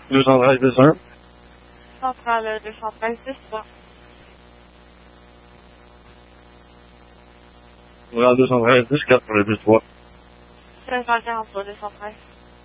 213 10-1. Centrale 213 10-3. Centrale 213 10-4 pour le 10-3. Centrale 43 213.